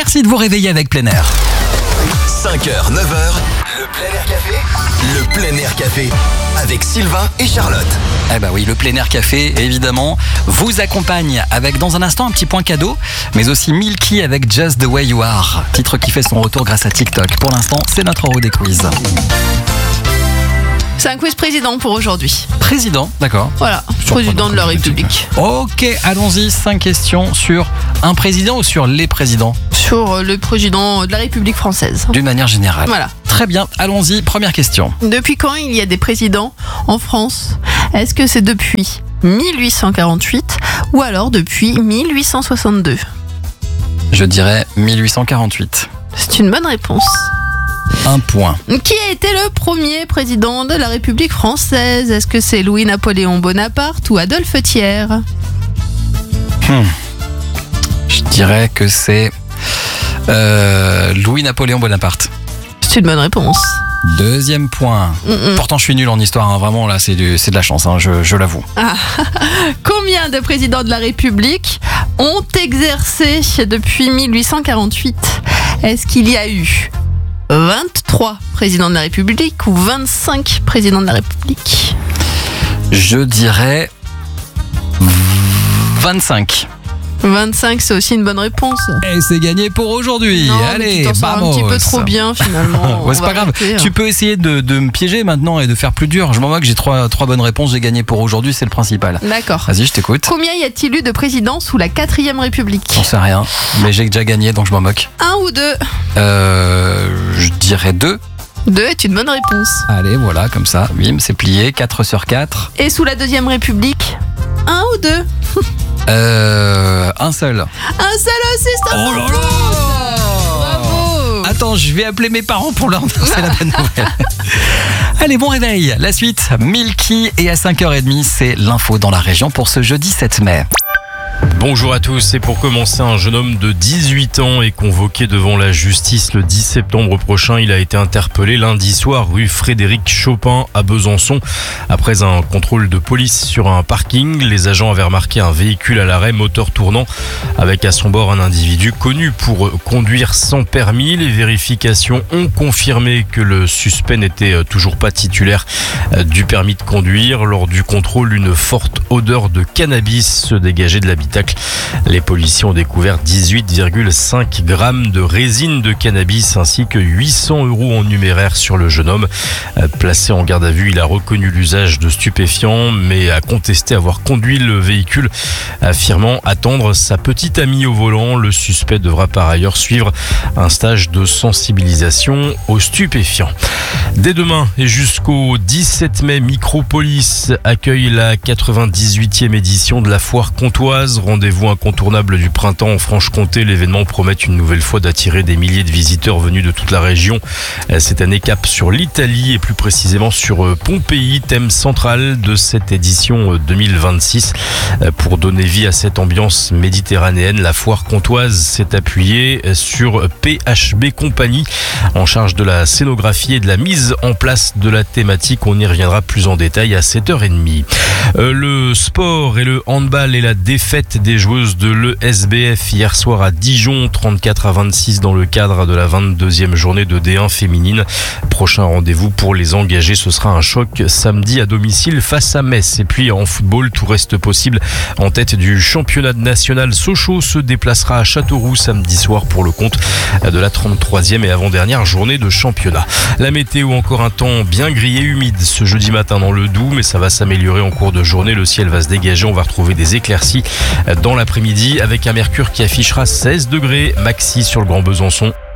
Merci de vous réveiller avec plein air. 5h, 9h, le plein air café. Le plein air café avec Sylvain et Charlotte. Eh ben oui, le plein air café, évidemment, vous accompagne avec dans un instant un petit point cadeau, mais aussi Milky avec Just the Way You Are, titre qui fait son retour grâce à TikTok. Pour l'instant, c'est notre euro des quiz. C'est un quiz président pour aujourd'hui. Président, d'accord. Voilà, président de la République. Ok, allons-y, 5 questions sur un président ou sur les présidents ? Sur le président de la République française. D'une manière générale. Voilà. Très bien, allons-y, première question. Depuis quand il y a des présidents en France ? Est-ce que c'est depuis 1848 ou alors depuis 1862 ? Je dirais 1848. C'est une bonne réponse. Un point. Qui a été le premier président de la République française ? Est-ce que c'est Louis-Napoléon Bonaparte ou Adolphe Thiers ? Je dirais que c'est Louis-Napoléon Bonaparte. C'est une bonne réponse. Deuxième point. Pourtant, je suis nul en histoire, hein. Vraiment, là, c'est de la chance, hein. Je l'avoue. Ah. Combien de présidents de la République ont exercé depuis 1848 ? Est-ce qu'il y a eu 23 présidents de la République ou 25 présidents de la République ? Je dirais 25. 25, c'est aussi une bonne réponse. Et c'est gagné pour aujourd'hui. Non, allez, tu t'en sors un petit peu trop bien finalement. Ouais, c'est pas grave. Tu peux essayer de me piéger maintenant et de faire plus dur. Je m'en moque, j'ai trois bonnes réponses, j'ai gagné pour aujourd'hui, c'est le principal. D'accord. Vas-y, je t'écoute. Combien y a-t-il eu de présidents sous la 4e République ? J'en sais rien, mais j'ai déjà gagné donc je m'en moque. 1 ou 2 ? Je dirais 2. 2 est une bonne réponse. Allez, voilà, comme ça, bim, c'est plié, 4 sur 4. Et sous la 2e République ? 1 ou 2 ? Un seul. Un seul aussi, c'est un Oh là là ! Bravo ! Attends, je vais appeler mes parents pour leur annoncer la bonne nouvelle. Allez, bon réveil. La suite, Milky et à 5h30, c'est l'info dans la région pour ce jeudi 7 mai. Bonjour à tous, et pour commencer, un jeune homme de 18 ans est convoqué devant la justice le 10 septembre prochain. Il a été interpellé lundi soir rue Frédéric Chopin à Besançon. Après un contrôle de police sur un parking, les agents avaient remarqué un véhicule à l'arrêt, moteur tournant, avec à son bord un individu connu pour conduire sans permis. Les vérifications ont confirmé que le suspect n'était toujours pas titulaire du permis de conduire. Lors du contrôle, une forte odeur de cannabis se dégageait de l'habitacle. Les policiers ont découvert 18,5 grammes de résine de cannabis ainsi que 800 € en numéraire sur le jeune homme. Placé en garde à vue, il a reconnu l'usage de stupéfiants mais a contesté avoir conduit le véhicule, affirmant attendre sa petite amie au volant. Le suspect devra par ailleurs suivre un stage de sensibilisation aux stupéfiants. Dès demain et jusqu'au 17 mai, Micropolis accueille la 98e édition de la foire comtoise. Rendez-vous incontournable du printemps en Franche-Comté. L'événement promet une nouvelle fois d'attirer des milliers de visiteurs venus de toute la région. Cette année, cap sur l'Italie et plus précisément sur Pompéi, thème central de cette édition 2026. Pour donner vie à cette ambiance méditerranéenne, la foire comtoise s'est appuyée sur PHB Compagnie, en charge de la scénographie et de la mise en place de la thématique. On y reviendra plus en détail à 7h30. Le sport et le handball et la défaite des joueuses de l'ESBF hier soir à Dijon, 34-26 dans le cadre de la 22e journée de D1 féminine. Prochain rendez-vous pour les engagés, ce sera un choc samedi à domicile face à Metz. Et puis en football, tout reste possible. En tête du championnat national, Sochaux se déplacera à Châteauroux samedi soir pour le compte de la 33e et avant-dernière journée de championnat. La météo, encore un temps bien gris et humide ce jeudi matin dans le Doubs, mais ça va s'améliorer en cours de journée. Le ciel va se dégager, on va retrouver des éclaircies dans l'après-midi avec un mercure qui affichera 16 degrés maxi sur le Grand Besançon.